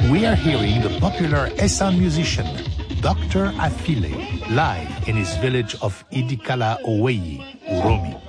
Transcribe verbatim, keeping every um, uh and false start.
We are hearing the popular Esan musician, Doctor Afile, live in his village of Idikala Oweyi, Uromi.